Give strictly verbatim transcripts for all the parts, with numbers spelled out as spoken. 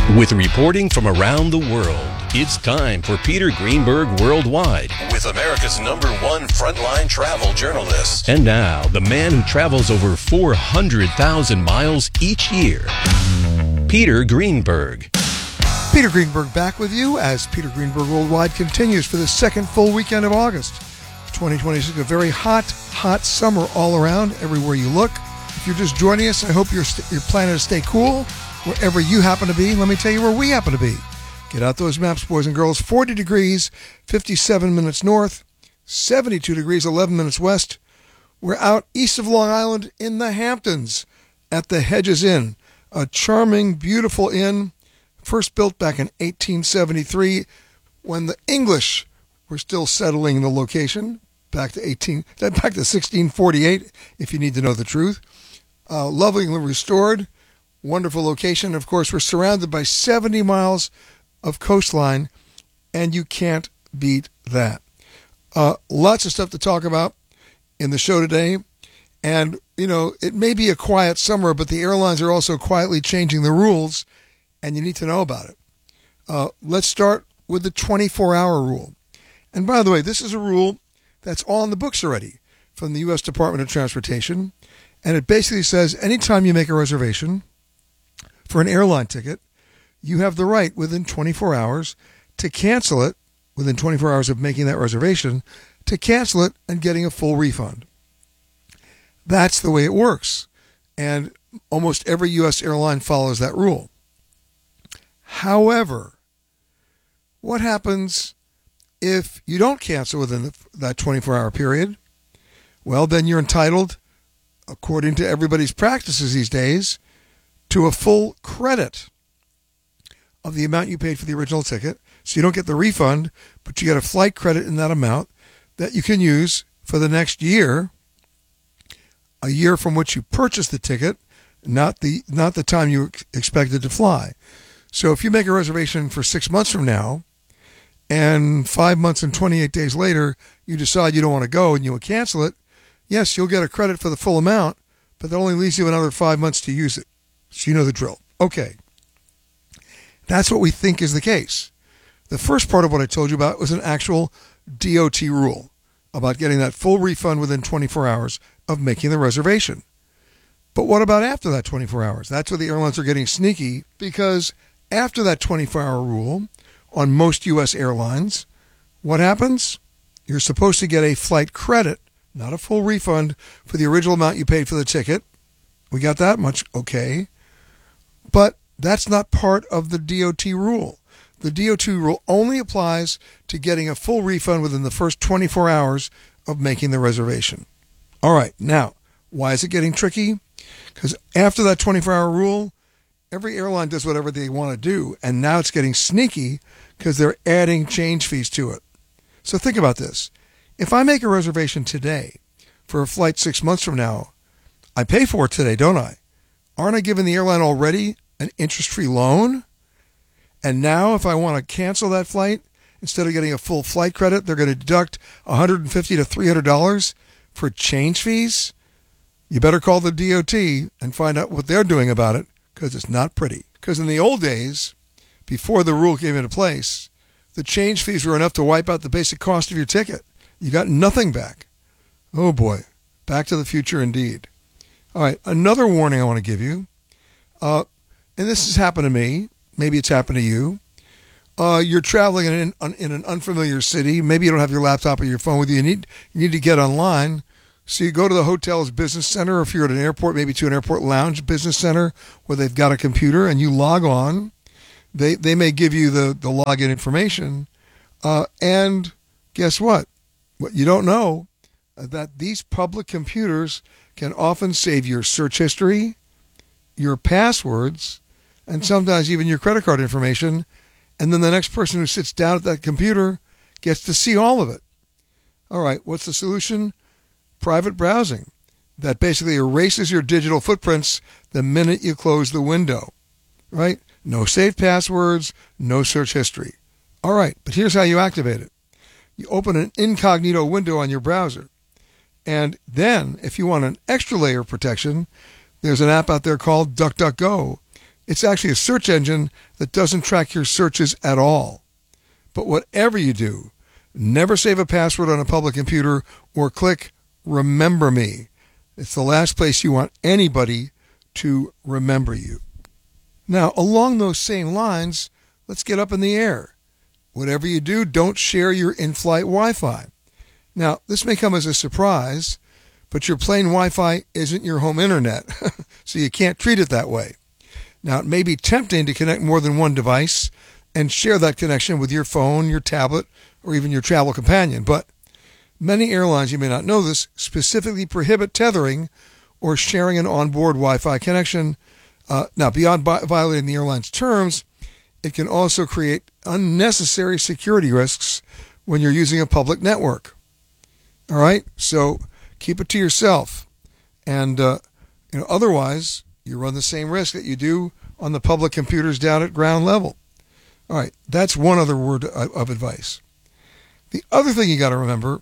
With reporting from around the world, it's time for Peter Greenberg Worldwide with America's number one frontline travel journalist. And now, the man who travels over four hundred thousand miles each year, Peter Greenberg. Peter Greenberg back with you as Peter Greenberg Worldwide continues for the second full weekend of August. twenty twenty-six, a very hot, hot summer all around, everywhere you look. If you're just joining us, I hope you're, st- you're planning to stay cool wherever you happen to be. Let me tell you where we happen to be. Get out those maps, boys and girls. forty degrees, fifty-seven minutes north, seventy-two degrees, eleven minutes west. We're out east of Long Island in the Hamptons at the Hedges Inn, a charming, beautiful inn, first built back in eighteen seventy-three when the English were still settling the location, back to eighteen, back to sixteen forty-eight, if you need to know the truth. Uh, lovingly restored. Wonderful location. Of course, we're surrounded by seventy miles of coastline, and you can't beat that. Uh, lots of stuff to talk about in the show today. And, you know, it may be a quiet summer, but the airlines are also quietly changing the rules, and you need to know about it. Uh, let's start with the twenty-four hour rule. And by the way, this is a rule that's all in the books already from the U S Department of Transportation. And it basically says anytime you make a reservation for an airline ticket, you have the right within twenty-four hours to cancel it, within twenty-four hours of making that reservation, to cancel it and getting a full refund. That's the way it works. And almost every U S airline follows that rule. However, what happens if you don't cancel within that twenty-four hour period? Well, then you're entitled, according to everybody's practices these days, to a full credit of the amount you paid for the original ticket. So you don't get the refund, but you get a flight credit in that amount that you can use for the next year, a year from which you purchased the ticket, not the not the time you expected to fly. So if you make a reservation for six months from now, and five months and twenty-eight days later, you decide you don't want to go and you will cancel it, yes, you'll get a credit for the full amount, but that only leaves you another five months to use it. So you know the drill. Okay. That's what we think is the case. The first part of what I told you about was an actual D O T rule about getting that full refund within twenty-four hours of making the reservation. But what about after that twenty-four hours? That's where the airlines are getting sneaky, because after that twenty-four hour rule on most U S airlines, what happens? You're supposed to get a flight credit, not a full refund, for the original amount you paid for the ticket. We got that much? Okay. But that's not part of the D O T rule. The D O T rule only applies to getting a full refund within the first twenty-four hours of making the reservation. All right, now, why is it getting tricky? Because after that twenty-four hour rule, every airline does whatever they want to do, and now it's getting sneaky because they're adding change fees to it. So think about this. If I make a reservation today for a flight six months from now, I pay for it today, don't I? Aren't I giving the airline already an interest-free loan? And now if I want to cancel that flight, instead of getting a full flight credit, they're going to deduct one hundred fifty dollars to three hundred dollars for change fees? You better call the D O T and find out what they're doing about it, because it's not pretty. Because in the old days, before the rule came into place, the change fees were enough to wipe out the basic cost of your ticket. You got nothing back. Oh boy, back to the future indeed. All right, another warning I want to give you, uh, and this has happened to me, maybe it's happened to you. Uh, you're traveling in an, in an unfamiliar city. Maybe you don't have your laptop or your phone with you. You need, you need to get online. So you go to the hotel's business center, or if you're at an airport, maybe to an airport lounge business center where they've got a computer, and you log on. They they may give you the, the login information. Uh, and guess what? What you don't know, uh, that these public computers can often save your search history, your passwords, and sometimes even your credit card information. And then the next person who sits down at that computer gets to see all of it. All right, what's the solution? Private browsing. That basically erases your digital footprints the minute you close the window, right? No saved passwords, no search history. All right, but here's how you activate it. You open an incognito window on your browser. And then, if you want an extra layer of protection, there's an app out there called DuckDuckGo It's actually a search engine that doesn't track your searches at all. But whatever you do, never save a password on a public computer or click Remember Me. It's the last place you want anybody to remember you. Now, along those same lines, let's get up in the air. Whatever you do, don't share your in-flight Wi-Fi. Now, this may come as a surprise, but your plane Wi-Fi isn't your home internet, so you can't treat it that way. Now, it may be tempting to connect more than one device and share that connection with your phone, your tablet, or even your travel companion, but many airlines, you may not know this, specifically prohibit tethering or sharing an onboard Wi-Fi connection. Uh, now, beyond bi- violating the airline's terms, it can also create unnecessary security risks when you're using a public network. All right? So keep it to yourself. And uh, you know, otherwise, you run the same risk that you do on the public computers down at ground level. All right, that's one other word of advice. The other thing you got to remember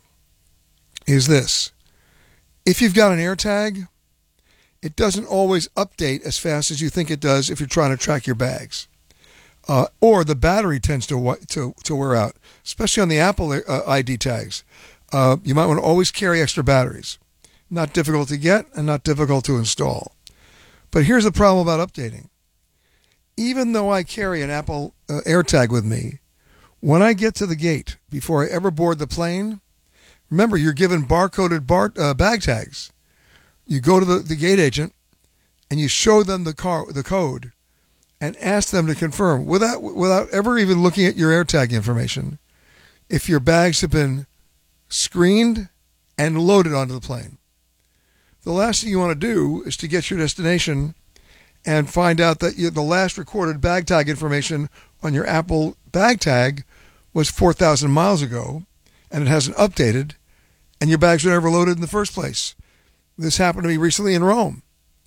is this. If you've got an AirTag, it doesn't always update as fast as you think it does if you're trying to track your bags. Uh, or the battery tends to, to, to wear out, especially on the Apple uh, I D tags. Uh, you might want to always carry extra batteries. Not difficult to get and not difficult to install. But here's the problem about updating. Even though I carry an Apple uh, AirTag with me, when I get to the gate, before I ever board the plane, remember, you're given barcoded bar, uh, bag tags. You go to the, the gate agent and you show them the car, the code, and ask them to confirm, without without ever even looking at your AirTag information, if your bags have been screened and loaded onto the plane. The last thing you want to do is to get to your destination and find out that you, the last recorded bag tag information on your Apple bag tag was four thousand miles ago, and it hasn't updated, and your bags were never loaded in the first place. This happened to me recently in Rome.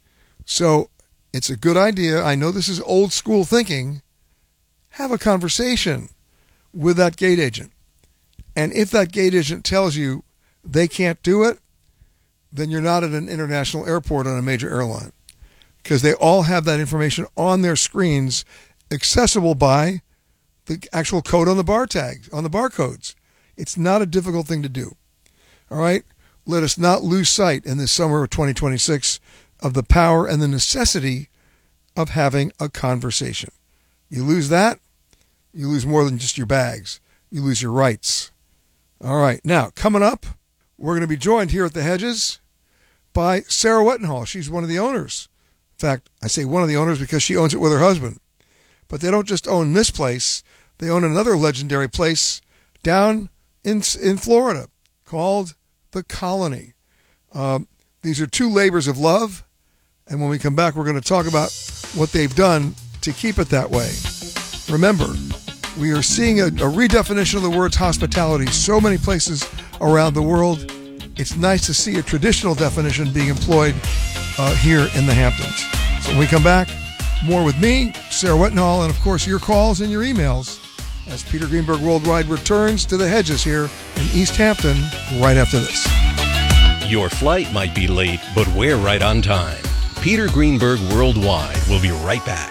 So it's a good idea. I know this is old school thinking. Have a conversation with that gate agent. And if that gate agent tells you they can't do it, then you're not at an international airport on a major airline, because they all have that information on their screens, accessible by the actual code on the bar tags, on the barcodes. It's not a difficult thing to do. All right? Let us not lose sight in this summer of twenty twenty-six of the power and the necessity of having a conversation. You lose that, you lose more than just your bags. You lose your rights. All right. Now, coming up, we're going to be joined here at the Hedges by Sarah Wettenhall. She's one of the owners. In fact, I say one of the owners because she owns it with her husband. But they don't just own this place. They own another legendary place down in in Florida called The Colony. Um, these are two labors of love. And when we come back, we're going to talk about what they've done to keep it that way. Remember, we are seeing a, a redefinition of the words hospitality so many places around the world. It's nice to see a traditional definition being employed uh, here in the Hamptons. So when we come back, more with me, Sarah Wettenhall, and of course your calls and your emails as Peter Greenberg Worldwide returns to the Hedges here in East Hampton right after this. Your flight might be late, but we're right on time. Peter Greenberg Worldwide will be right back.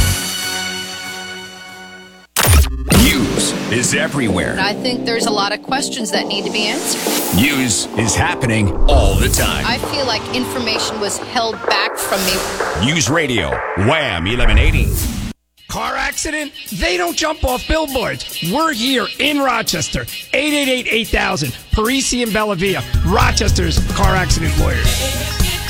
News is everywhere. I think there's a lot of questions that need to be answered. News is happening all the time. I feel like information was held back from me. News Radio, Wham eleven eighty. Car accident? They don't jump off billboards. We're here in Rochester. eight eight eight, eight thousand. Parisi and Bellavia. Rochester's car accident lawyers.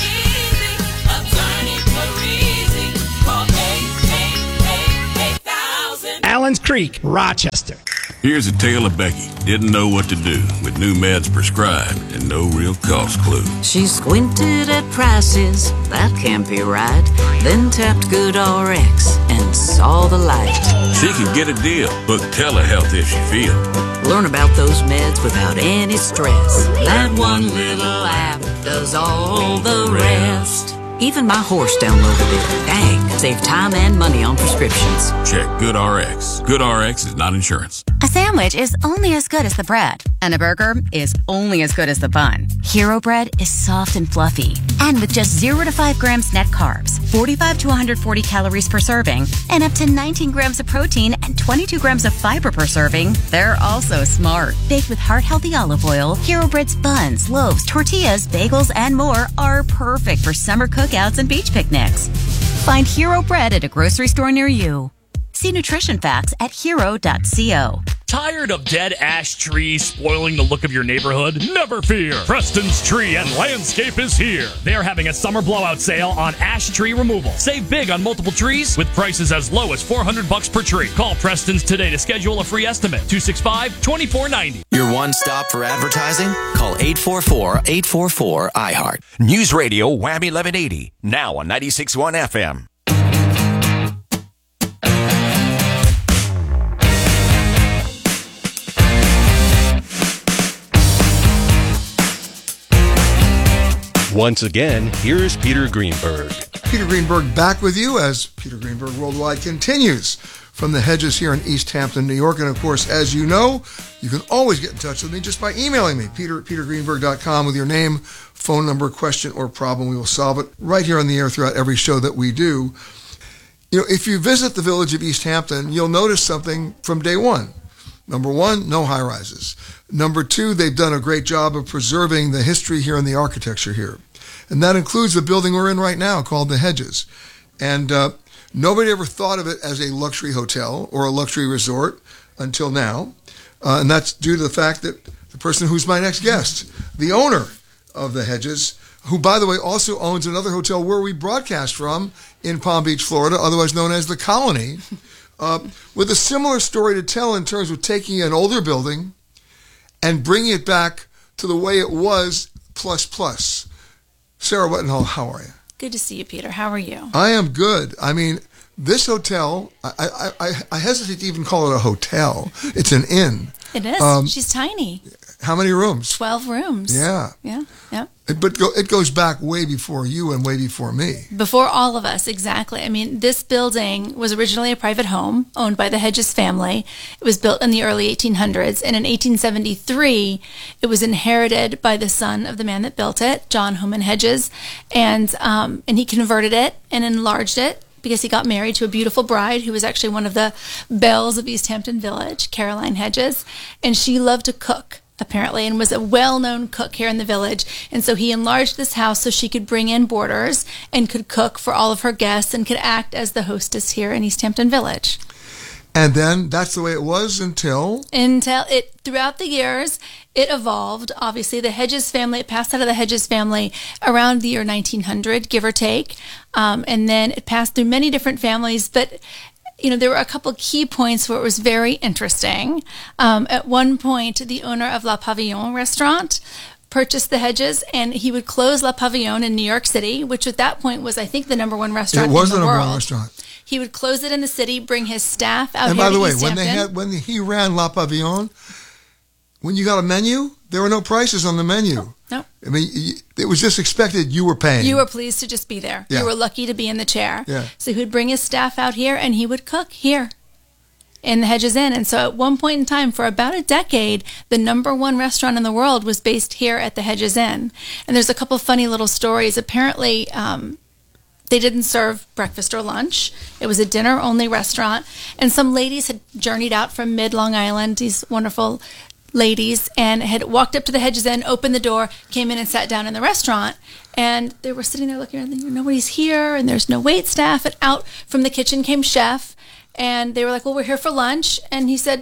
Allen's Creek, Rochester. Here's a tale of Becky. Didn't know what to do with new meds prescribed and no real cost clue. She squinted at prices, that can't be right. Then tapped GoodRx and saw the light. She can get a deal. Book telehealth if she feels. Learn about those meds without any stress. That one little app does all the rest. Even my horse downloaded it. Dang, save time and money on prescriptions. Check GoodRx. GoodRx is not insurance. A sandwich is only as good as the bread. And a burger is only as good as the bun. Hero Bread is soft and fluffy. And with just zero to five grams net carbs, forty-five to one hundred forty calories per serving, and up to nineteen grams of protein and twenty-two grams of fiber per serving, they're also smart. Baked with heart-healthy olive oil, Hero Bread's buns, loaves, tortillas, bagels, and more are perfect for summer cookouts and beach picnics. Find Hero Bread at a grocery store near you. See nutrition facts at hero dot co. Tired of dead ash trees spoiling the look of your neighborhood? Never fear! Preston's Tree and Landscape is here. They're having a summer blowout sale on ash tree removal. Save big on multiple trees with prices as low as four hundred bucks per tree. Call Preston's today to schedule a free estimate. two six five, two four nine zero. Your one stop for advertising? Call eight four four, eight four four, I heart. News Radio Wham eleven eighty. Now on ninety-six point one F M. Once again, here's Peter Greenberg. Peter Greenberg back with you as Peter Greenberg Worldwide continues from the Hedges here in East Hampton, New York. And of course, as you know, you can always get in touch with me just by emailing me, peter at peter greenberg dot com, with your name, phone number, question, or problem. We will solve it right here on the air throughout every show that we do. You know, if you visit the village of East Hampton, you'll notice something from day one. Number one, no high-rises. Number two, they've done a great job of preserving the history here and the architecture here. And that includes the building we're in right now called the Hedges. And uh, nobody ever thought of it as a luxury hotel or a luxury resort until now. Uh, and that's due to the fact that the person who's my next guest, the owner of the Hedges, who, by the way, also owns another hotel where we broadcast from in Palm Beach, Florida, otherwise known as the Colony, uh, with a similar story to tell in terms of taking an older building and bringing it back to the way it was plus plus. Sarah Wettenhall, how are you? Good to see you, Peter. How are you? I am good. I mean, this hotel, I, I, I, I hesitate to even call it a hotel. It's an inn. It is. Um, She's tiny. How many rooms? Twelve rooms. Yeah. Yeah, yeah. It, but go, it goes back way before you and way before me. Before all of us, exactly. I mean, this building was originally a private home owned by the Hedges family. It was built in the early eighteen hundreds, and in eighteen seventy-three, it was inherited by the son of the man that built it, John Homan Hedges, and um, and he converted it and enlarged it because he got married to a beautiful bride who was actually one of the belles of East Hampton Village, Caroline Hedges, and she loved to cook, apparently, and was a well-known cook here in the village. And so he enlarged this house so she could bring in boarders and could cook for all of her guests and could act as the hostess here in East Hampton Village. And then that's the way it was until... Until it, throughout the years, it evolved. Obviously, the Hedges family, it passed out of the Hedges family around the year nineteen hundred, give or take. Um, and then it passed through many different families, but... You know, there were a couple key points where it was very interesting. Um, at one point, the owner of La Pavillon restaurant purchased the Hedges, and he would close La Pavillon in New York City, which at that point was, I think, the number one restaurant in the world. It was the number one restaurant. He would close it in the city, bring his staff out and here by the to way, East when Hampton. they had when he ran La Pavillon, when you got a menu, there were no prices on the menu. No. no. I mean, it was just expected you were paying. You were pleased to just be there. Yeah. You were lucky to be in the chair. Yeah. So he would bring his staff out here, and he would cook here in the Hedges Inn. And so at one point in time, for about a decade, the number one restaurant in the world was based here at the Hedges Inn. And there's a couple funny little stories. Apparently, um, they didn't serve breakfast or lunch. It was a dinner-only restaurant. And some ladies had journeyed out from mid-Long Island, these wonderful ladies, and had walked up to the Hedges Inn, opened the door, came in and sat down in the restaurant. And they were sitting there looking around, nobody's here, and there's no wait staff. And out from the kitchen came chef. And they were like, well, we're here for lunch. And he said,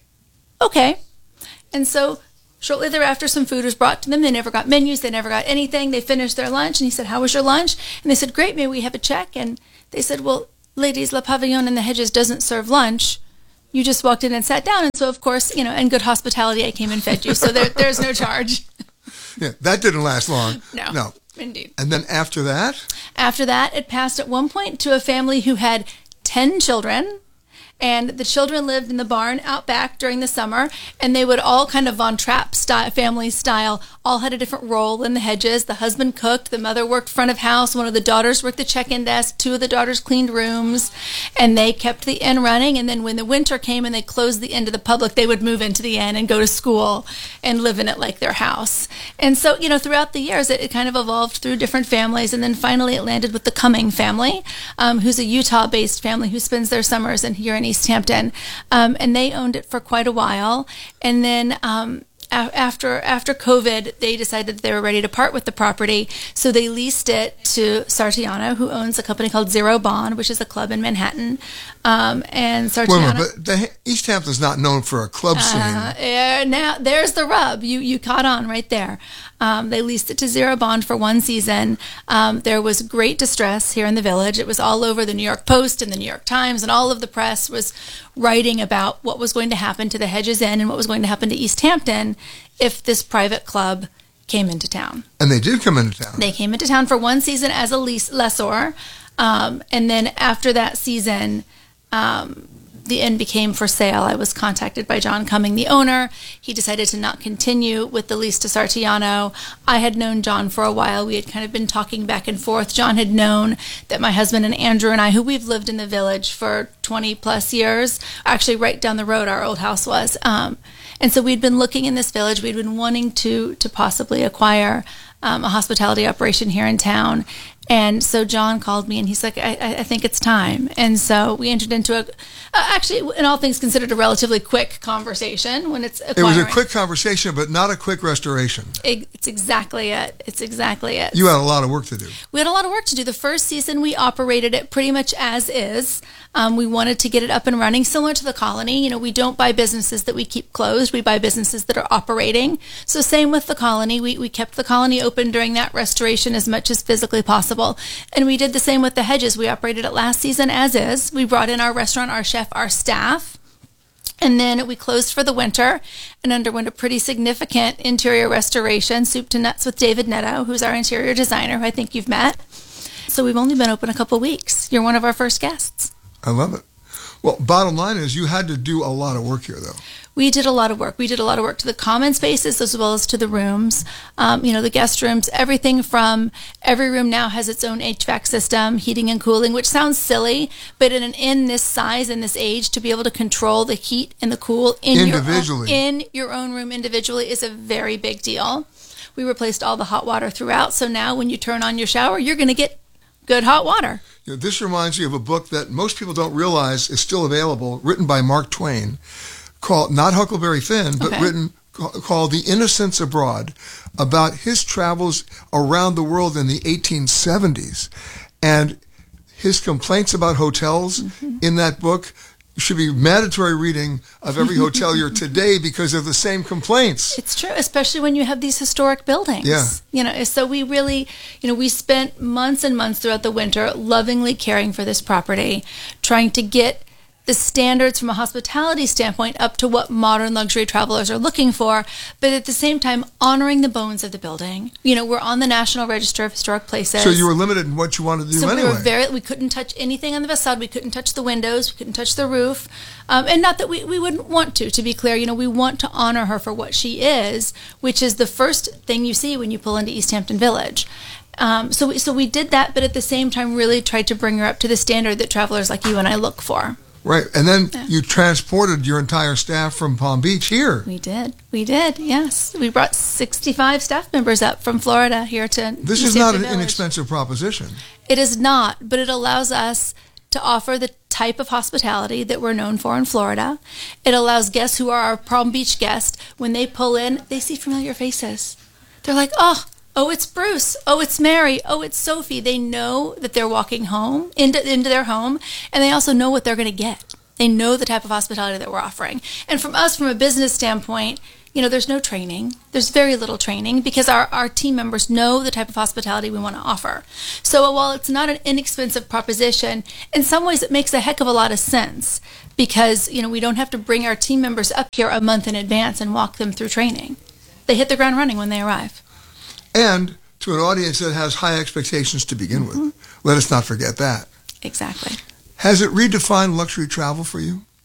okay. And so shortly thereafter, some food was brought to them. They never got menus. They never got anything. They finished their lunch. And he said, how was your lunch? And they said, great, may we have a check? And they said, well, ladies, La Pavillon in the Hedges doesn't serve lunch. You just walked in and sat down. And so, of course, you know, in good hospitality, I came and fed you. So there, there's no charge. Yeah, that didn't last long. No. No. Indeed. And then after that? After that, it passed at one point to a family who had ten children, And the children lived in the barn out back during the summer, and they would all kind of Von Trapp style, family style, all had a different role in the Hedges. The husband cooked, the mother worked front of house, one of the daughters worked the check-in desk, two of the daughters cleaned rooms, and they kept the inn running. And then when the winter came and they closed the inn to the public, they would move into the inn and go to school and live in it like their house. And so, you know, throughout the years, it, it kind of evolved through different families, and then finally it landed with the Cumming family, um, who's a Utah-based family who spends their summers in here in East Hampton, um, and they owned it for quite a while. And then um, a- after after COVID, they decided that they were ready to part with the property, so they leased it to Sartiano, who owns a company called Zero Bond, which is a club in Manhattan. Um, and Sartiano. Wait a minute, but the, East Hampton's not known for a club scene. Uh, yeah, now there's the rub. You you caught on right there. Um, they leased it to Zero Bond for one season. Um, there was great distress here in the village. It was all over the New York Post and the New York Times, and all of the press was writing about what was going to happen to the Hedges Inn and what was going to happen to East Hampton if this private club came into town. And they did come into town. They came into town for one season as a lease lessor, um, and then after that season, um, the inn became for sale. I was contacted by John Cumming, the owner. He decided to not continue with the lease to Sartiano. I had known John for a while. We had kind of been talking back and forth. John had known that my husband and Andrew and I, who we've lived in the village for twenty plus years, actually right down the road our old house was. Um, and so we'd been looking in this village. We'd been wanting to to possibly acquire um, a hospitality operation here in town. And so John called me and he's like, I, I think it's time. And so we entered into a, uh, actually, in all things considered, a relatively quick conversation when it's acquiring. It was a quick conversation, but not a quick restoration. It, it's exactly it. It's exactly it. You had a lot of work to do. We had a lot of work to do. The first season, we operated it pretty much as is. Um, we wanted to get it up and running, similar to the Colony. You know, we don't buy businesses that we keep closed. We buy businesses that are operating. So same with the Colony. We, we kept the Colony open during that restoration as much as physically possible. And we did the same with the Hedges. We operated it last season as is. We brought in our restaurant, our chef, our staff. And then we closed for the winter and underwent a pretty significant interior restoration, soup to nuts, with David Netto, who's our interior designer, who I think you've met. So we've only been open a couple weeks. You're one of our first guests. I love it. Well, bottom line is you had to do a lot of work here, though. We did a lot of work. We did a lot of work to the common spaces as well as to the rooms. Um, you know, the guest rooms, everything from every room now has its own H V A C system, heating and cooling, which sounds silly, but in an inn this size and this age, to be able to control the heat and the cool in individually your own, in your own room individually is a very big deal. We replaced all the hot water throughout, so now when you turn on your shower, you're going to get good hot water. You know, this reminds me of a book that most people don't realize is still available, written by Mark Twain, called, not Huckleberry Finn, but Okay. written called The Innocents Abroad, about his travels around the world in the eighteen seventies. And his complaints about hotels mm-hmm. in that book should be mandatory reading of every hotelier today because of the same complaints. It's true, especially when you have these historic buildings. Yeah. You know, so we really, you know, we spent months and months throughout the winter lovingly caring for this property, trying to get the standards from a hospitality standpoint up to what modern luxury travelers are looking for, but at the same time honoring the bones of the building. You know, we're on the National Register of Historic Places. So you were limited in what you wanted to do so anyway. we were very, we couldn't touch anything on the facade. We couldn't touch the windows. We couldn't touch the roof. Um, and not that we, we wouldn't want to, to be clear. You know, we want to honor her for what she is, which is the first thing you see when you pull into East Hampton Village. Um, so, we, so we did that, but at the same time really tried to bring her up to the standard that travelers like you and I look for. Right, and then Yeah. you transported your entire staff from Palm Beach here. We did. We did, yes. We brought sixty-five staff members up from Florida here to This East is not Hampton an Village. inexpensive proposition. It is not, but it allows us to offer the type of hospitality that we're known for in Florida. It allows guests who are our Palm Beach guests, when they pull in, they see familiar faces. They're like, oh, oh, it's Bruce. Oh, it's Mary. Oh, it's Sophie. They know that they're walking home, into, into their home, and they also know what they're going to get. They know the type of hospitality that we're offering. And from us, from a business standpoint, you know, there's no training. There's very little training because our, our team members know the type of hospitality we want to offer. So while it's not an inexpensive proposition, in some ways it makes a heck of a lot of sense because, you know, we don't have to bring our team members up here a month in advance and walk them through training. They hit the ground running when they arrive. And to an audience that has high expectations to begin Mm-hmm. with. Let us not forget that. Exactly. Has it redefined luxury travel for you?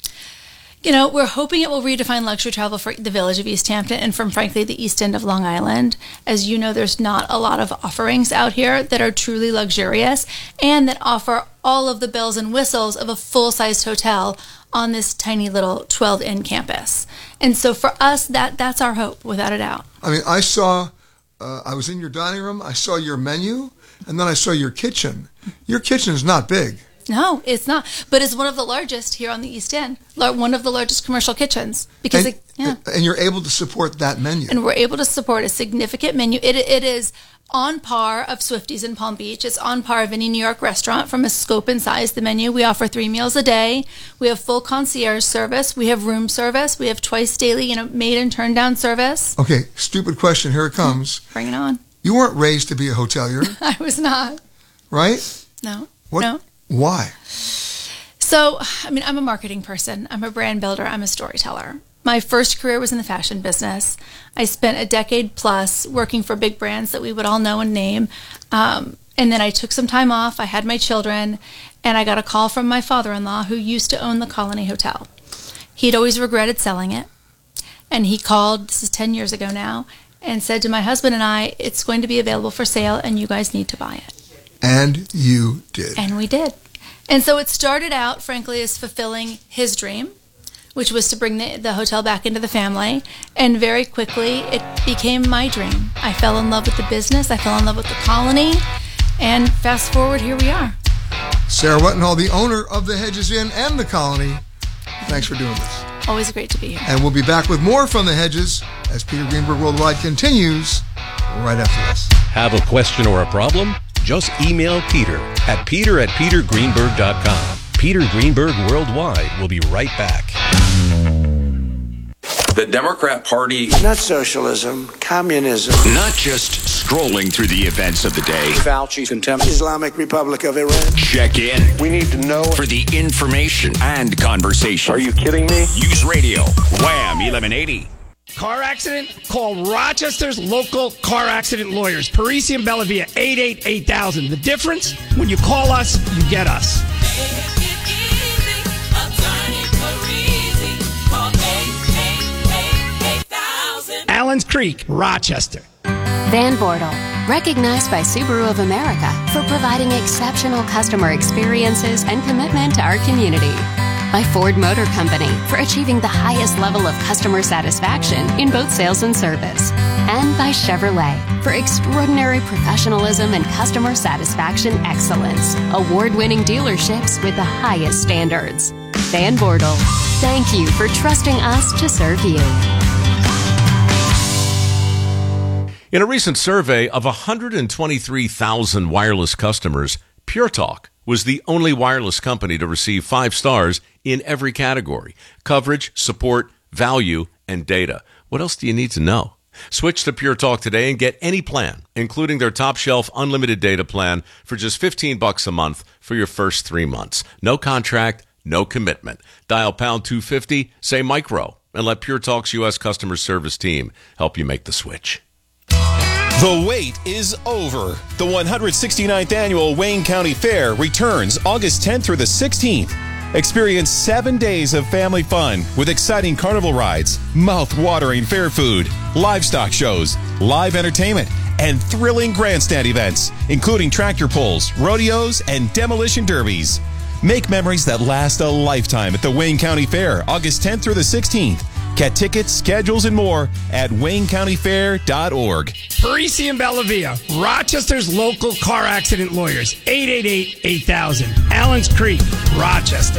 You know, we're hoping it will redefine luxury travel for the village of East Hampton and from, frankly, the East End of Long Island. As you know, there's not a lot of offerings out here that are truly luxurious and that offer all of the bells and whistles of a full-sized hotel on this tiny little twelve-in campus. And so for us, that that's our hope, without a doubt. I mean, I saw, uh, I was in your dining room, I saw your menu, and then I saw your kitchen. Your kitchen is not big. No, it's not. But it's one of the largest here on the East End. One of the largest commercial kitchens. Because and, it, yeah. and you're able to support that menu. And we're able to support a significant menu. It It is on par of Swifties in Palm Beach. It's on par of any New York restaurant from a scope and size. The menu, we offer three meals a day. We have full concierge service. We have room service. We have twice daily, you know, made and turned down service. Okay, stupid question. Here it comes. Bring it on. You weren't raised to be a hotelier. I was not. Right? No. What? No. Why? So, I mean, I'm a marketing person. I'm a brand builder. I'm a storyteller. My first career was in the fashion business. I spent a decade plus working for big brands that we would all know and name. Um, and then I took some time off. I had my children, and I got a call from my father-in-law who used to own the Colony Hotel. He'd always regretted selling it. And he called, this is ten years ago now, and said to my husband and I, it's going to be available for sale, and you guys need to buy it. And you did. And we did. And so it started out, frankly, as fulfilling his dream, which was to bring the, the hotel back into the family. And very quickly, it became my dream. I fell in love with the business. I fell in love with the Colony. And fast forward, here we are. Sarah Wetenhall, the owner of the Hedges Inn and the Colony. Thanks for doing this. Always great to be here. And we'll be back with more from the Hedges as Peter Greenberg Worldwide continues right after this. Have a question or a problem? Just email Peter at peter at peter greenberg dot com. Peter Greenberg Worldwide will be right back. The Democrat Party. Not socialism, communism. Not just scrolling through the events of the day. Fauci, contempt. Islamic Republic of Iran. Check in. We need to know. For the information and conversation. Are you kidding me? Use radio. Wham eleven eighty. Car accident? Call Rochester's local car accident lawyers. Parisi and Bellavia, eight eight eight thousand. The difference? When you call us, you get us. Allen's Creek, Rochester. Van Bortle, recognized by Subaru of America for providing exceptional customer experiences and commitment to our community. By Ford Motor Company for achieving the highest level of customer satisfaction in both sales and service. And by Chevrolet for extraordinary professionalism and customer satisfaction excellence. Award-winning dealerships with the highest standards. Van Bortle, thank you for trusting us to serve you. In a recent survey of one hundred twenty-three thousand wireless customers, Pure Talk was the only wireless company to receive five stars in every category: coverage, support, value, and data. What else do you need to know? Switch to Pure Talk today and get any plan, including their top shelf unlimited data plan for just fifteen bucks a month for your first three months. No contract, no commitment. Dial pound two fifty, say micro, and let Pure Talk's U S customer service team help you make the switch. The wait is over. The one hundred sixty-ninth Annual Wayne County Fair returns August tenth through the sixteenth. Experience seven days of family fun with exciting carnival rides, mouth-watering fair food, livestock shows, live entertainment, and thrilling grandstand events, including tractor pulls, rodeos, and demolition derbies. Make memories that last a lifetime at the Wayne County Fair, August tenth through the sixteenth. Get tickets, schedules, and more at wayne county fair dot org. Parisi and Bellavia, Rochester's local car accident lawyers, eight eight eight eight thousand. Allen's Creek, Rochester.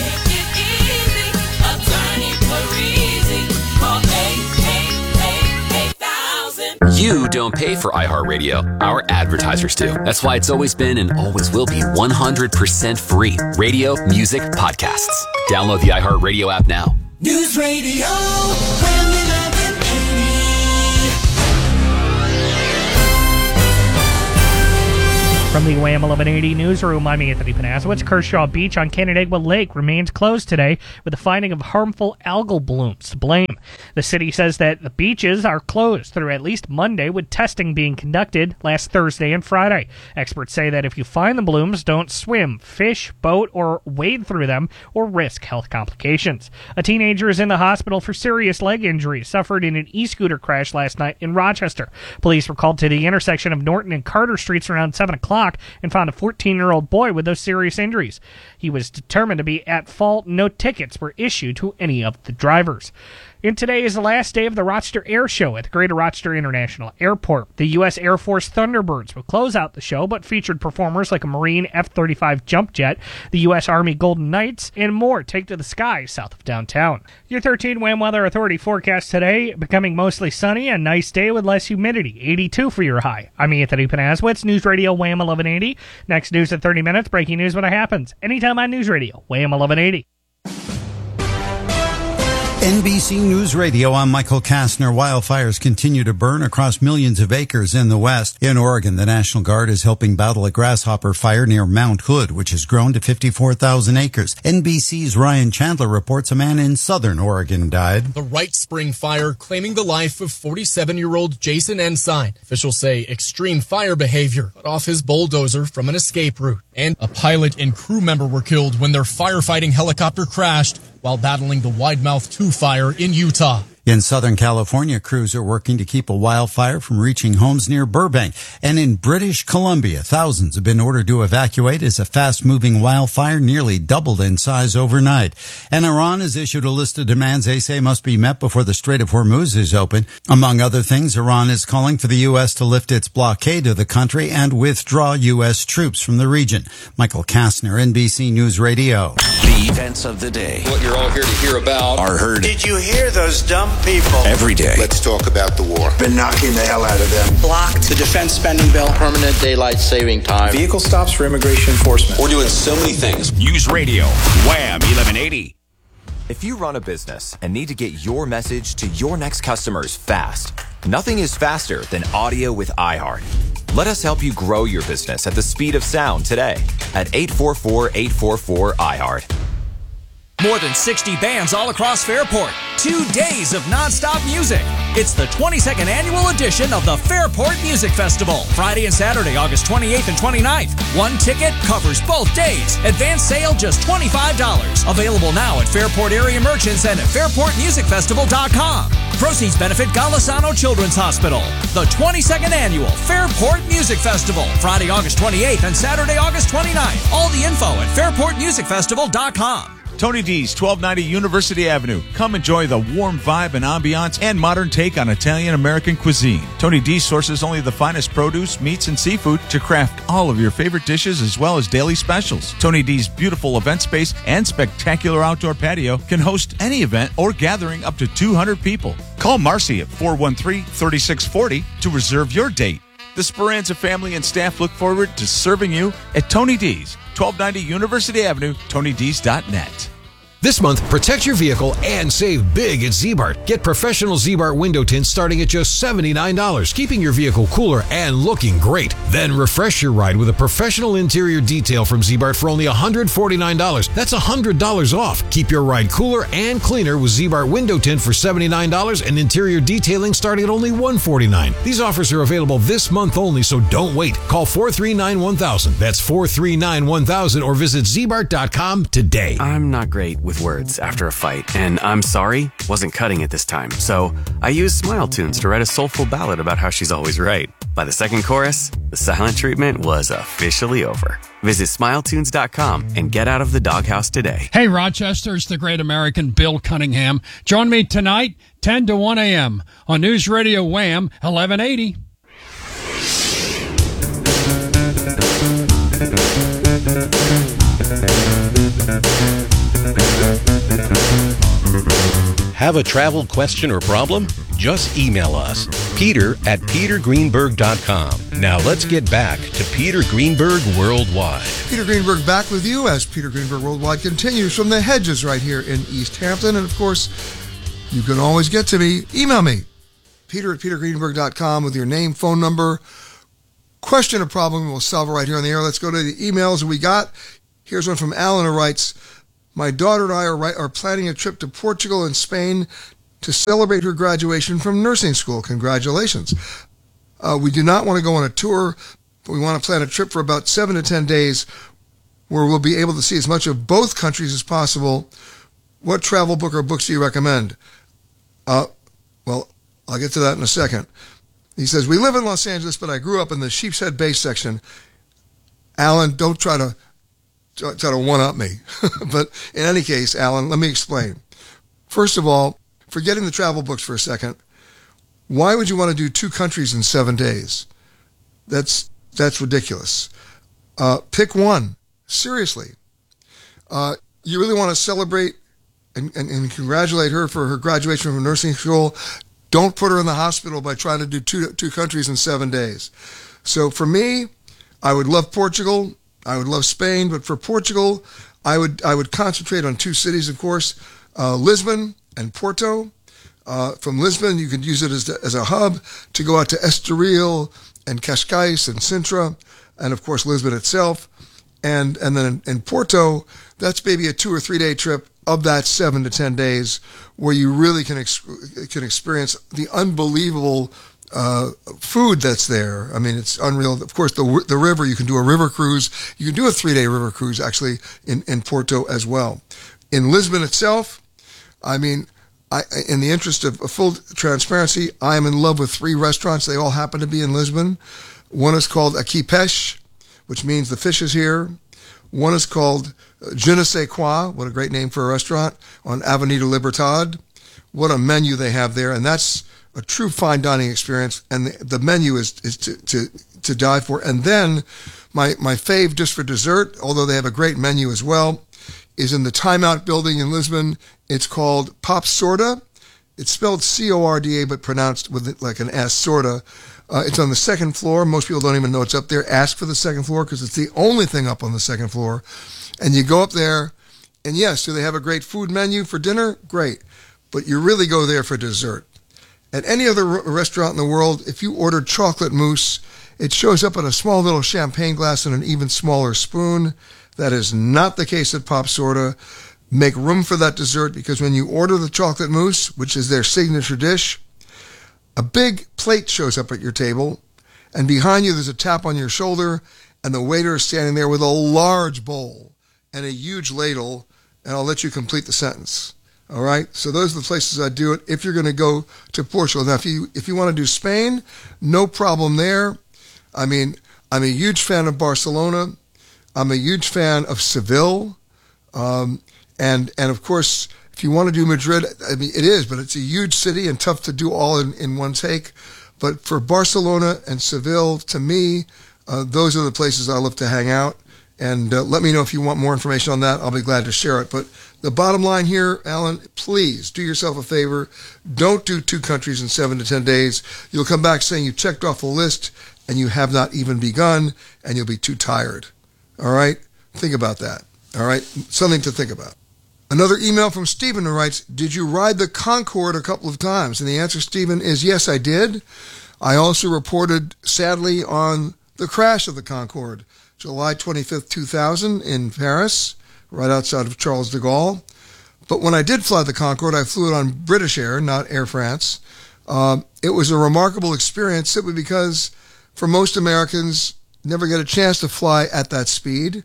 You don't pay for iHeartRadio. Our advertisers do. That's why it's always been and always will be one hundred percent free. Radio, music, podcasts. Download the iHeartRadio app now. News Radio, eleven eighty. From the Wham eleven eighty newsroom, I'm Anthony Panasowitz. Kershaw Beach on Canandaigua Lake remains closed today with the finding of harmful algal blooms to blame. The city says that the beaches are closed through at least Monday, with testing being conducted last Thursday and Friday. Experts say that if you find the blooms, don't swim, fish, boat, or wade through them or risk health complications. A teenager is in the hospital for serious leg injuries suffered in an e-scooter crash last night in Rochester. Police were called to the intersection of Norton and Carter Streets around seven o'clock and found a fourteen-year-old boy with those serious injuries. He was determined to be at fault. No tickets were issued to any of the drivers. And today is the last day of the Rochester Air Show at the Greater Rochester International Airport. The U S Air Force Thunderbirds will close out the show, but featured performers like a Marine F thirty-five jump jet, the U S Army Golden Knights, and more take to the skies south of downtown. Your thirteen Wham Weather Authority forecast today, becoming mostly sunny, a nice day with less humidity, eighty-two for your high. I'm Anthony Panasowitz, News Radio Wham eleven eighty. Next news at thirty minutes, breaking news when it happens. Anytime on News Radio, Wham eleven eighty. N B C News Radio, I'm Michael Kastner. Wildfires continue to burn across millions of acres in the West. In Oregon, the National Guard is helping battle a grasshopper fire near Mount Hood, which has grown to fifty-four thousand acres. N B C's Ryan Chandler reports a man in southern Oregon died. The Wright Spring fire claiming the life of forty-seven-year-old Jason Ensign. Officials say extreme fire behavior cut off his bulldozer from an escape route. And a pilot and crew member were killed when their firefighting helicopter crashed while battling the Widemouth two fire in Utah. In Southern California, crews are working to keep a wildfire from reaching homes near Burbank. And in British Columbia, thousands have been ordered to evacuate as a fast-moving wildfire nearly doubled in size overnight. And Iran has issued a list of demands they say must be met before the Strait of Hormuz is open. Among other things, Iran is calling for the U S to lift its blockade of the country and withdraw U S troops from the region. Michael Kastner, N B C News Radio. The events of the day. What you're all here to hear about are heard. Did you hear those dumb people? Every day. Let's talk about the war. Been knocking the hell out of them. Blocked. The defense spending bill. Permanent daylight saving time. Vehicle stops for immigration enforcement. We're doing so many things. News Radio, Wham eleven eighty. If you run a business and need to get your message to your next customers fast, nothing is faster than audio with iHeart. Let us help you grow your business at the speed of sound today at eight four four, eight four four, iHeart. More than sixty bands all across Fairport. Two days of nonstop music. It's the twenty-second annual edition of the Fairport Music Festival. Friday and Saturday, August twenty-eighth and twenty-ninth. One ticket covers both days. Advance sale just twenty-five dollars. Available now at Fairport area merchants and at fairport music festival dot com. Proceeds benefit Golisano Children's Hospital. The twenty-second annual Fairport Music Festival. Friday, August twenty-eighth and Saturday, August twenty-ninth. All the info at fairport music festival dot com. Tony D's, twelve ninety University Avenue. Come enjoy the warm vibe and ambiance and modern take on Italian-American cuisine. Tony D sources only the finest produce, meats, and seafood to craft all of your favorite dishes as well as daily specials. Tony D's beautiful event space and spectacular outdoor patio can host any event or gathering up to two hundred people. Call Marcy at four one three, three six four zero to reserve your date. The Speranza family and staff look forward to serving you at Tony D's, twelve ninety University Avenue, tony d's dot net. This month, protect your vehicle and save big at Z-Bart. Get professional Z-Bart window tints starting at just seventy-nine dollars, keeping your vehicle cooler and looking great. Then refresh your ride with a professional interior detail from Z-Bart for only one hundred forty-nine dollars. That's one hundred dollars off. Keep your ride cooler and cleaner with Z-Bart window tint for seventy-nine dollars and interior detailing starting at only one hundred forty-nine dollars. These offers are available this month only, so don't wait. Call four three nine, one thousand. That's four three nine, one thousand or visit z bart dot com today. I'm not great with words after a fight, and I'm sorry wasn't cutting it this time, so I used Smile Tunes to write a soulful ballad about how she's always right. By the second chorus, the silent treatment was officially over. Visit smile tunes dot com and get out of the doghouse today. Hey, Rochester, it's the great American Bill Cunningham. Join me tonight, ten to one a.m. on News Radio Wham eleven eighty. Have a travel question or problem? Just email us, Peter at peter greenberg dot com. Now let's get back to Peter Greenberg Worldwide. Peter Greenberg back with you as Peter Greenberg Worldwide continues from the Hedges right here in East Hampton. And of course, you can always get to me. Email me, Peter at peter greenberg dot com with your name, phone number, question or problem, we'll solve it right here on the air. Let's go to the emails we got. Here's one from Alan who writes, my daughter and I are, are planning a trip to Portugal and Spain to celebrate her graduation from nursing school. Congratulations. Uh, we do not want to go on a tour, but we want to plan a trip for about seven to ten days where we'll be able to see as much of both countries as possible. What travel book or books do you recommend? Uh, well, I'll get to that in a second. He says, we live in Los Angeles, but I grew up in the Sheep's Head Bay section. Alan, don't try to try to one-up me. But in any case, Alan, let me explain. First of all, forgetting the travel books for a second, why would you want to do two countries in seven days? That's that's ridiculous. Uh, pick one. Seriously. Uh, you really want to celebrate and, and, and congratulate her for her graduation from nursing school. Don't put her in the hospital by trying to do two two countries in seven days. So for me, I would love Portugal. I would love Spain. But for Portugal, I would I would concentrate on two cities, of course, uh, Lisbon and Porto. Uh, from Lisbon, you could use it as, as a hub to go out to Estoril and Cascais and Sintra, and of course Lisbon itself. And and then in, in Porto, that's maybe a two or three day trip of that seven to ten days where you really can ex- can experience the unbelievable uh, food that's there. I mean, it's unreal. Of course, the the river, you can do a river cruise. You can do a three day river cruise actually in, in Porto as well. In Lisbon itself, I mean, I, in the interest of full transparency, I am in love with three restaurants. They all happen to be in Lisbon. One is called Aqui Peixe, which means the fish is here. One is called Je ne sais quoi, what a great name for a restaurant, on Avenida Libertad. What a menu they have there, and that's a true fine dining experience, and the, the menu is, is to, to, to die for. And then my, my fave just for dessert, although they have a great menu as well, is in the Time Out building in Lisbon. It's called Pop Sorda. It's spelled C O R D A, but pronounced with it like an S, sorta. Uh, it's on the second floor. Most people don't even know it's up there. Ask for the second floor because it's the only thing up on the second floor. And you go up there, and yes, do they have a great food menu for dinner? Great. But you really go there for dessert. At any other r- restaurant in the world, if you order chocolate mousse, it shows up in a small little champagne glass and an even smaller spoon. That is not the case at Pop Sorda. Make room for that dessert because when you order the chocolate mousse, which is their signature dish, a big plate shows up at your table, and behind you there's a tap on your shoulder, and the waiter is standing there with a large bowl and a huge ladle, and I'll let you complete the sentence. All right? So those are the places I do it if you're going to go to Portugal. Now, if you if you want to do Spain, no problem there. I mean, I'm a huge fan of Barcelona. I'm a huge fan of Seville. Um, and, and of course, if you want to do Madrid, I mean, it is, but it's a huge city and tough to do all in, in one take. But for Barcelona and Seville, to me, uh, those are the places I love to hang out. And uh, let me know if you want more information on that. I'll be glad to share it. But the bottom line here, Alan, please do yourself a favor. Don't do two countries in seven to ten days. You'll come back saying you checked off a list and you have not even begun, and you'll be too tired. All right? Think about that. All right? Something to think about. Another email from Stephen who writes, did you ride the Concorde a couple of times? And the answer, Stephen, is yes, I did. I also reported, sadly, on the crash of the Concorde, July twenty-fifth, two thousand in Paris, right outside of Charles de Gaulle. But when I did fly the Concorde, I flew it on British Air, not Air France. Uh, it was a remarkable experience simply because for most Americans, never get a chance to fly at that speed.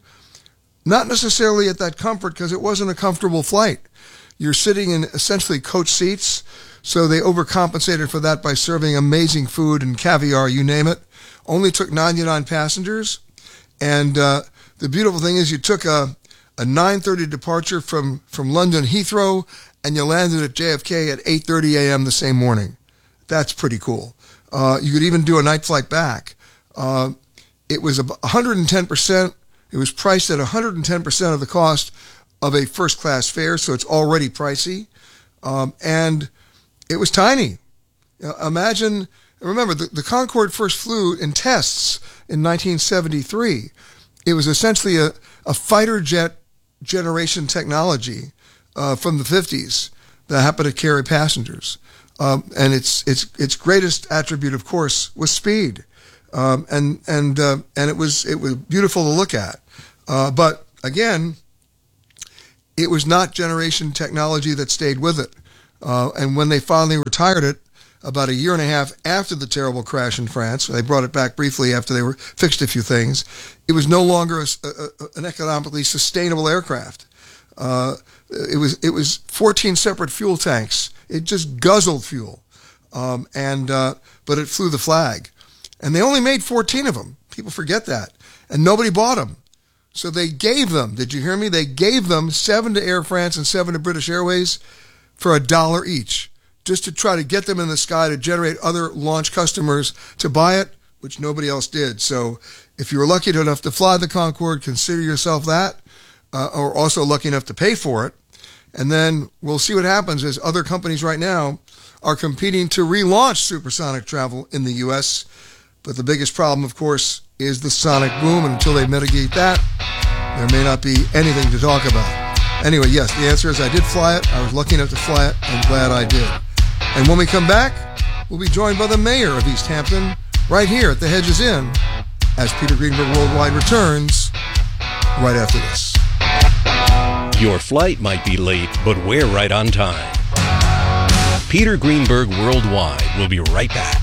Not necessarily at that comfort because it wasn't a comfortable flight. You're sitting in essentially coach seats, so they overcompensated for that by serving amazing food and caviar, you name it. Only took ninety-nine passengers. And uh, the beautiful thing is you took a, a nine thirty departure from, from London Heathrow, and you landed at J F K at eight thirty a.m. the same morning. That's pretty cool. Uh, you could even do a night flight back. Uh, it was one hundred ten percent. It was priced at one hundred ten percent of the cost of a first-class fare, so it's already pricey. Um, and it was tiny. Uh, imagine, remember, the, the Concorde first flew in tests in nineteen seventy-three. It was essentially a, a fighter jet generation technology uh, from the fifties that happened to carry passengers. Um, and its its its greatest attribute, of course, was speed. um, and and uh, and it was it was beautiful to look at. Uh, but again, it was not generation technology that stayed with it. Uh, and when they finally retired it, about a year and a half after the terrible crash in France, they brought it back briefly after they were fixed a few things. It was no longer a, a, an economically sustainable aircraft. Uh, it was it was fourteen separate fuel tanks. It just guzzled fuel, um, and uh, but it flew the flag. And they only made fourteen of them. People forget that, and nobody bought them. So they gave them. Did you hear me? They gave them seven to Air France and seven to British Airways for a dollar each, just to try to get them in the sky to generate other launch customers to buy it, which nobody else did. So if you were lucky enough to fly the Concorde, consider yourself that, uh, or also lucky enough to pay for it. And then we'll see what happens as other companies right now are competing to relaunch supersonic travel in the U S. But the biggest problem, of course, is the sonic boom. And until they mitigate that, there may not be anything to talk about. Anyway, yes, the answer is I did fly it. I was lucky enough to fly it. I'm glad I did. And when we come back, we'll be joined by the mayor of East Hampton right here at the Hedges Inn as Peter Greenberg Worldwide returns right after this. Your flight might be late, but we're right on time. Peter Greenberg Worldwide will be right back.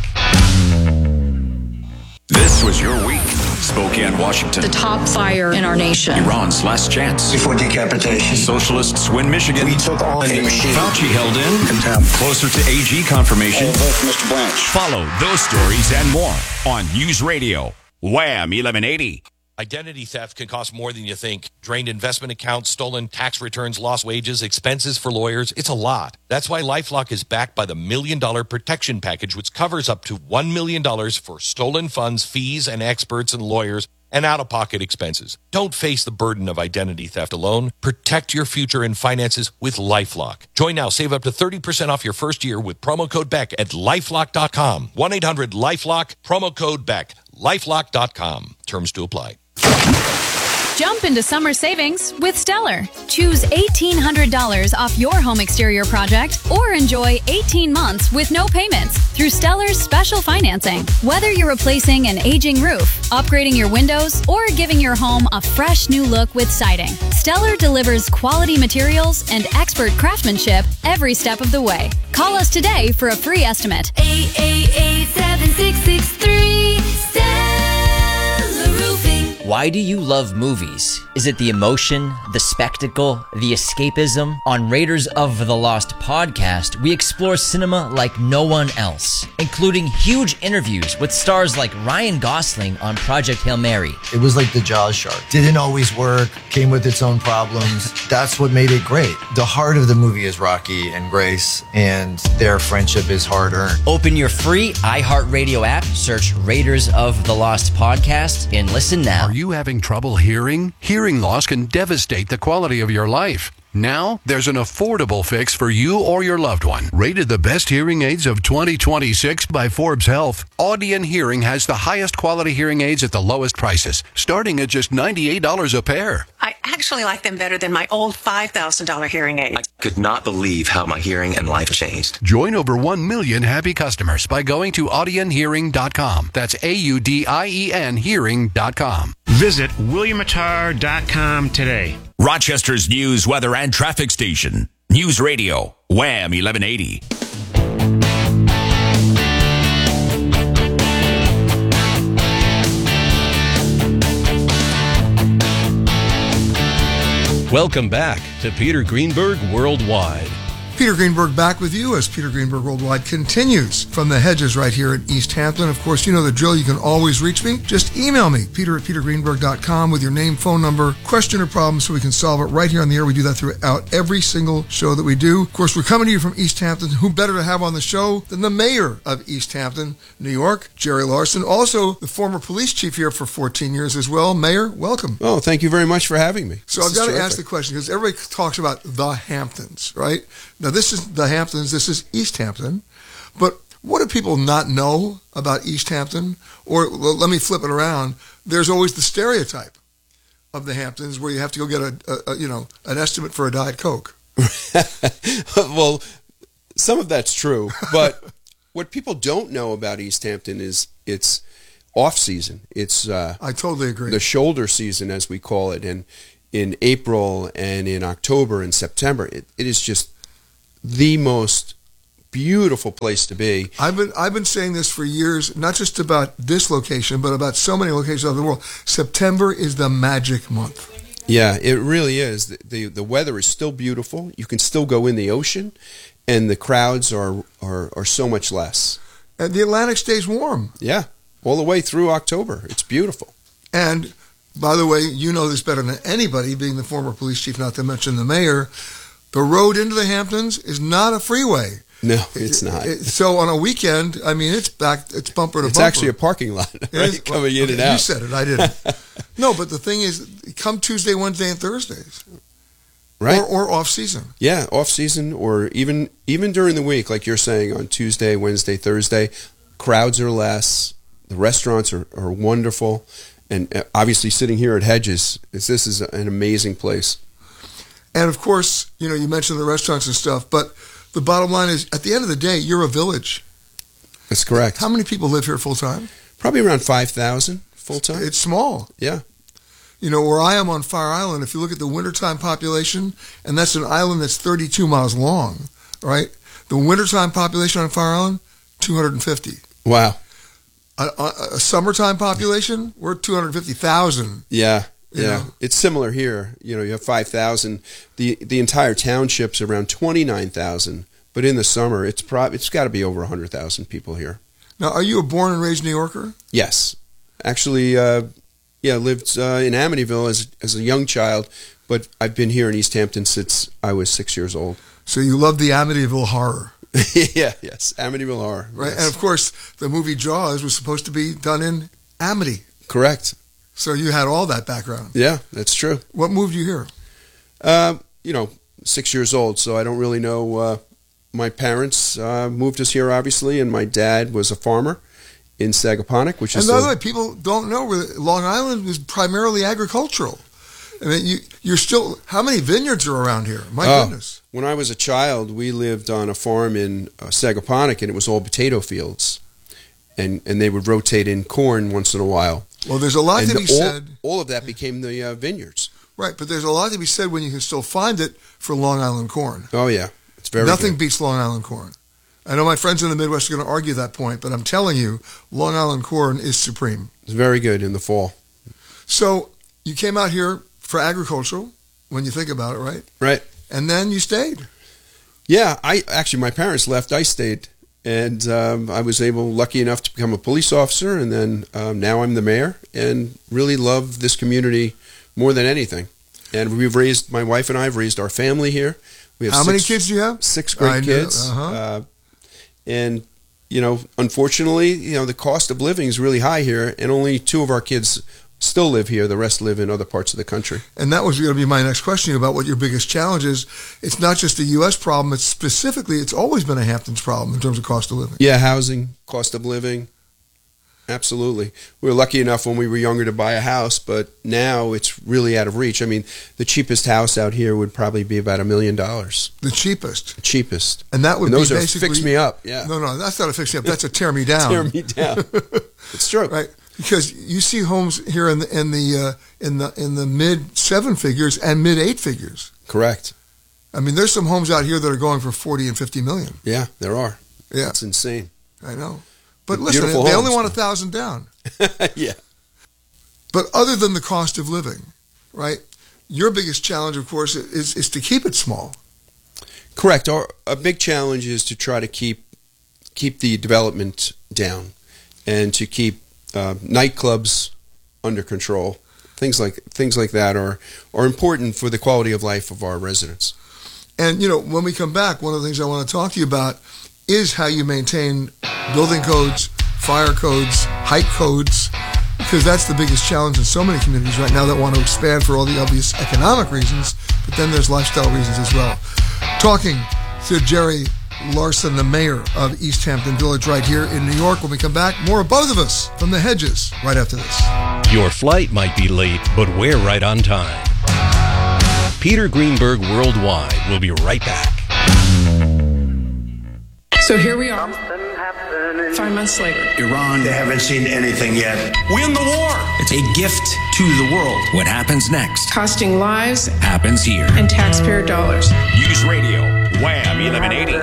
This was your week. Spokane, Washington. The top fire in our nation. Iran's last chance. Before decapitation. Socialists win Michigan. We took on a machine. Fauci held in. Contempt. Closer to A G confirmation. I vote for Mister Blanche. Follow those stories and more on News Radio. Wham eleven eighty. Identity theft can cost more than you think. Drained investment accounts, stolen tax returns, lost wages, expenses for lawyers. It's a lot. That's why LifeLock is backed by the Million Dollar Protection Package, which covers up to one million dollars for stolen funds, fees, and experts and lawyers, and out-of-pocket expenses. Don't face the burden of identity theft alone. Protect your future and finances with LifeLock. Join now. Save up to thirty percent off your first year with promo code Beck at lifelock dot com. one eight hundred lifelock, promo code Beck. lifelock dot com. Terms to apply. Jump into summer savings with Stellar. Choose eighteen hundred dollars off your home exterior project or enjoy eighteen months with no payments through Stellar's special financing. Whether you're replacing an aging roof, upgrading your windows, or giving your home a fresh new look with siding, Stellar delivers quality materials and expert craftsmanship every step of the way. Call us today for a free estimate. eight eight eight, seven six six three, Stellar Roofing. Why do you love movies? Is it the emotion, the spectacle, the escapism? On Raiders of the Lost podcast, we explore cinema like no one else, including huge interviews with stars like Ryan Gosling on Project Hail Mary. It was like the Jaws shark. Didn't always work, came with its own problems. That's what made it great. The heart of the movie is Rocky and Grace, and their friendship is hard-earned. Open your free iHeartRadio app, search Raiders of the Lost podcast, and listen now. Are you having trouble hearing? Hearing loss can devastate the quality of your life. Now, there's an affordable fix for you or your loved one. Rated the best hearing aids of twenty twenty-six by Forbes Health, Audion Hearing has the highest quality hearing aids at the lowest prices, starting at just ninety-eight dollars a pair. I actually like them better than my old five thousand dollars hearing aid. I could not believe how my hearing and life changed. Join over one million happy customers by going to audion hearing dot com. That's A U D I E N hearing dot com. Visit william attar dot com today. Rochester's news, weather, and traffic station. News Radio, Wham eleven eighty. Welcome back to Peter Greenberg Worldwide. Peter Greenberg back with you as Peter Greenberg Worldwide continues from the Hedges right here in East Hampton. Of course, you know the drill. You can always reach me. Just email me, peter at peter greenberg dot com, with your name, phone number, question, or problem so we can solve it right here on the air. We do that throughout every single show that we do. Of course, we're coming to you from East Hampton. Who better to have on the show than the mayor of East Hampton, New York, Jerry Larson, also the former police chief here for fourteen years as well. Mayor, welcome. Oh, thank you very much for having me. So I've got to ask the question, because everybody talks about the Hamptons, right? Now, this is the Hamptons, this is East Hampton, but what do people not know about East Hampton? Or well, let me flip it around. There's always the stereotype of the Hamptons where you have to go get a, a, a you know an estimate for a Diet Coke. Well, some of that's true, but what people don't know about East Hampton is it's off season. It's uh, I totally agree. The shoulder season, as we call it, and in April and in October and September, it, it is just the most beautiful place to be. I've been I've been saying this for years, not just about this location, but about so many locations all over the world. September is the magic month. Yeah, it really is. The, the the weather is still beautiful. You can still go in the ocean, and the crowds are are, are so much less. And the Atlantic stays warm. Yeah, all the way through October. It's beautiful. And by the way, you know this better than anybody, being the former police chief, not to mention the mayor. The road into the Hamptons is not a freeway. No, it's not. It, so on a weekend, I mean, it's back. It's bumper to it's bumper. It's actually a parking lot, right? Is, Coming well, in okay, and out. You said it. I didn't. No, but the thing is, come Tuesday, Wednesday, and Thursdays, right? Or, or off season. Yeah, off season, or even even during the week, like you're saying, on Tuesday, Wednesday, Thursday, crowds are less. The restaurants are, are wonderful, and obviously sitting here at Hedges, this is an amazing place. And of course, you know, you mentioned the restaurants and stuff, but the bottom line is, at the end of the day, you're a village. That's correct. How many people live here full time? Probably around five thousand full time. It's small. Yeah. You know, where I am on Fire Island, if you look at the wintertime population, and that's an island that's thirty-two miles long, right? The wintertime population on Fire Island, two hundred fifty. Wow. A, a, a summertime population, we're two hundred fifty thousand. Yeah. You yeah, know? It's similar here. You know, you have five thousand. The the entire township's around twenty-nine thousand, but in the summer, it's prob- it's got to be over one hundred thousand people here. Now, are you a born and raised New Yorker? Yes. Actually, uh, yeah, lived uh, in Amityville as as a young child, but I've been here in East Hampton since I was six years old. So you love the Amityville horror. Yeah, yes, Amityville horror. Right, yes. and of course, the movie Jaws was supposed to be done in Amity. Correct. So you had all that background. Yeah, that's true. What moved you here? Uh, you know, six years old, so I don't really know. Uh, my parents uh, moved us here, obviously, and my dad was a farmer in Sagaponack, which and is... by a, the way, people don't know, Long Island was primarily agricultural. I mean, you, you're still... How many vineyards are around here? My oh, goodness. When I was a child, we lived on a farm in uh, Sagaponack, and it was all potato fields. And, and they would rotate in corn once in a while. Well, there's a lot and to be all, said. All of that became the uh, vineyards. Right, but there's a lot to be said when you can still find it for Long Island corn. Oh, yeah. It's very Nothing good. beats Long Island corn. I know my friends in the Midwest are going to argue that point, but I'm telling you, Long Island corn is supreme. It's very good in the fall. So you came out here for agricultural, when you think about it, right? Right. And then you stayed. Yeah, I actually, my parents left. I stayed. And um, I was able, lucky enough to become a police officer, and then um, now I'm the mayor, and really love this community more than anything. And we've raised, my wife and I have raised our family here. We have How six, many kids do you have? Six great I know, kids. uh-huh. Uh, and, you know, unfortunately, you know, the cost of living is really high here, and only two of our kids still live here. The rest live in other parts of the country. And that was going to be my next question about what your biggest challenge is. It's not just a U S problem. It's specifically, it's always been a Hamptons problem in terms of cost of living. Yeah, housing, cost of living. Absolutely. We were lucky enough when we were younger to buy a house, but now it's really out of reach. I mean, the cheapest house out here would probably be about a million dollars. The cheapest? The cheapest. And that would and those be are basically... fix me up, yeah. No, no, that's not a fix me up. That's a tear me down. Tear me down. It's true. Right. Because you see homes here in the in the uh, in the in the mid seven figures and mid eight figures. Correct. I mean, there's some homes out here that are going for forty and fifty million. Yeah, there are. Yeah, it's insane. I know, but Beautiful listen, they homes. only want a thousand down. Yeah. But other than the cost of living, right? Your biggest challenge, of course, is is to keep it small. Correct. Our a big challenge is to try to keep keep the development down, and to keep uh, nightclubs under control. Things like things like that are are important for the quality of life of our residents. And you know, when we come back, one of the things I want to talk to you about is how you maintain building codes, fire codes, height codes, because that's the biggest challenge in so many communities right now that want to expand for all the obvious economic reasons, but then there's lifestyle reasons as well. Talking to Jerry Larson, the mayor of East Hampton Village, right here in New York. When we come back, more of both of us from the Hedges right after this. Your flight might be late, but we're right on time. Peter Greenberg Worldwide will be right back. So here we are, five months later. Iran, they haven't seen anything yet. Win the war. It's a gift to the world. What happens next Costing lives happens here. and taxpayer dollars. News Radio, Wham eleven eighty.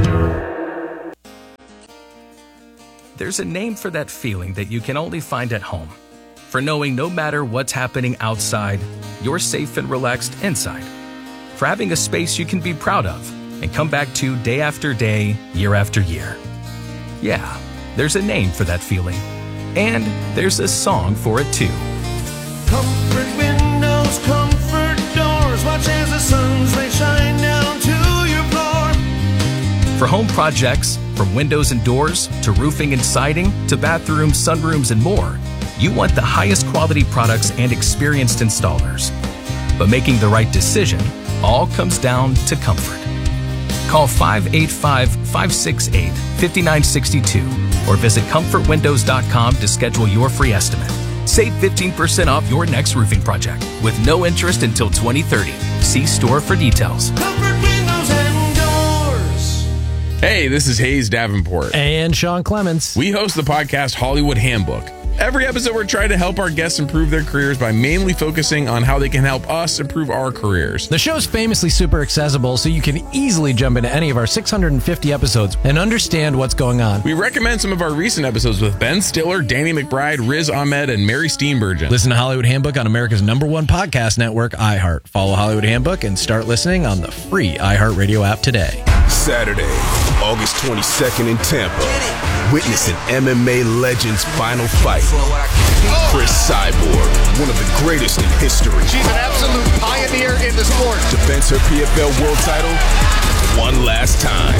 There's a name for that feeling that you can only find at home. For knowing no matter what's happening outside, you're safe and relaxed inside. For having a space you can be proud of and come back to day after day, year after year. Yeah, there's a name for that feeling. And there's a song for it too. Comfort windows, comfort doors, watch as the sun's rays shine down to your floor. For home projects, from windows and doors to roofing and siding to bathrooms, sunrooms, and more, you want the highest quality products and experienced installers. But making the right decision all comes down to comfort. Call five eight five, five six eight, five nine six two or visit comfort windows dot com to schedule your free estimate. Save fifteen percent off your next roofing project with no interest until twenty thirty. See store for details. Comfort windows and doors. Hey, this is Hayes Davenport. And Sean Clements. We host the podcast Hollywood Handbook. Every episode, we're trying to help our guests improve their careers by mainly focusing on how they can help us improve our careers. The show's famously super accessible, so you can easily jump into any of our six hundred fifty episodes and understand what's going on. We recommend some of our recent episodes with Ben Stiller, Danny McBride, Riz Ahmed, and Mary Steenburgen. Listen to Hollywood Handbook on America's number one podcast network, iHeart. Follow Hollywood Handbook and start listening on the free iHeartRadio app today. Saturday, August twenty-second in Tampa. Witness an M M A legend's final fight. Chris Cyborg, one of the greatest in history. She's an absolute pioneer in the sport. Defends her P F L world title one last time.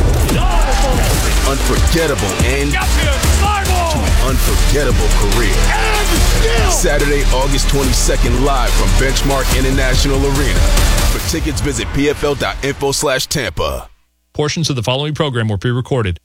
Unforgettable end to an unforgettable career. Saturday, August twenty-second, live from Benchmark International Arena. For tickets, visit P F L dot info slash Tampa. Portions of the following program were pre-recorded.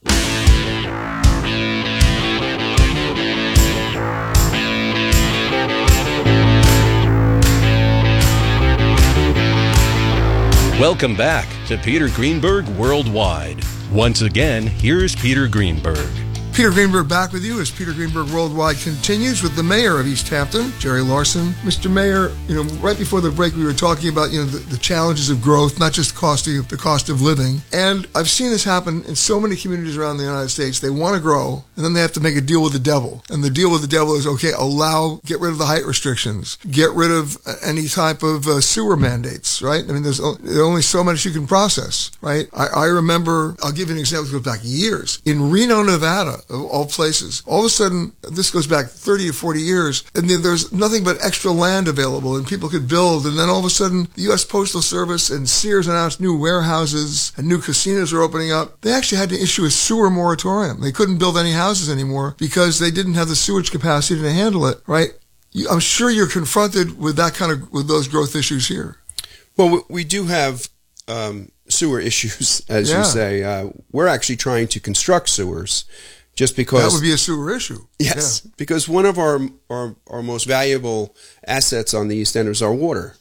Welcome back to Peter Greenberg Worldwide. Once again, here's Peter Greenberg. Peter Greenberg back with you as Peter Greenberg Worldwide continues with the mayor of East Hampton, Jerry Larson. Mister Mayor, you know, right before the break we were talking about, you know, the, the challenges of growth, not just the cost of, the cost of living. And I've seen this happen in so many communities around the United States. They want to grow, and then they have to make a deal with the devil. And the deal with the devil is, okay, allow, get rid of the height restrictions, get rid of any type of uh, sewer mandates, right? I mean, there's, there's only so much you can process, right? I, I remember, I'll give you an example that goes back years. In Reno, Nevada, of all places, all of a sudden, this goes back thirty or forty years, and then there's nothing but extra land available, and people could build, and then all of a sudden, the U S Postal Service and Sears announced new warehouses, and new casinos are opening up. They actually had to issue a sewer moratorium. They couldn't build any houses anymore because they didn't have the sewage capacity to handle it, right? I'm sure you're confronted with that kind of, with those growth issues here. Well, we do have um, sewer issues, as Yeah. you say. Uh, we're actually trying to construct sewers. Just because that would be a sewer issue. Yes, Yeah. because one of our, our our most valuable assets on the East End is our water,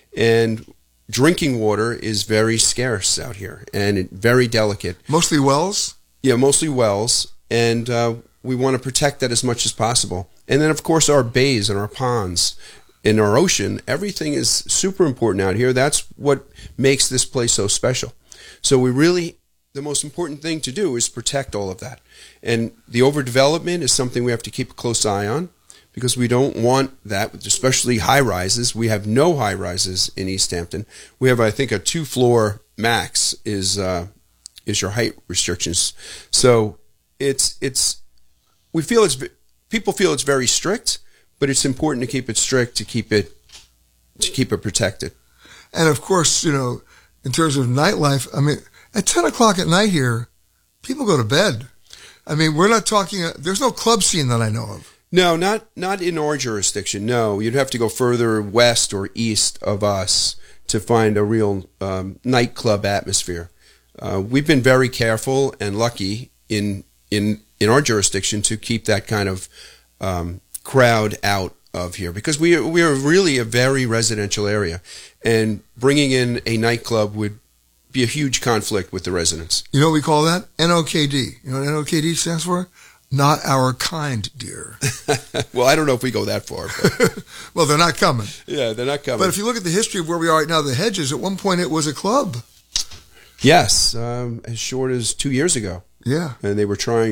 and drinking water is very scarce out here and it, very delicate. Mostly wells. Yeah, mostly wells, and uh, we want to protect that as much as possible. And then, of course, our bays and our ponds, in our ocean, everything is super important out here. That's what makes this place so special. So we really, the most important thing to do is protect all of that. And the overdevelopment is something we have to keep a close eye on because we don't want that, especially high rises. We have no high rises in East Hampton. We have, I think, a two floor max is uh, is your height restrictions. So it's it's we feel it's people feel it's very strict, but it's important to keep it strict to keep it to keep it protected. And of course, you know, in terms of nightlife, I mean, at ten o'clock at night here, people go to bed. I mean, we're not talking, uh, there's no club scene that I know of. No, not not in our jurisdiction, no. You'd have to go further west or east of us to find a real um, nightclub atmosphere. Uh, we've been very careful and lucky in in in our jurisdiction to keep that kind of um, crowd out of here because we we are really a very residential area, and bringing in a nightclub would be a huge conflict with the residents. You know what we call that? N O K D. You know what N O K D stands for? Not our kind, dear. Well, I don't know if we go that far. Well, they're not coming. Yeah, they're not coming. But if you look at the history of where we are right now, the Hedges, at one point it was a club. Yes, um, as short as two years ago. Yeah. And they were trying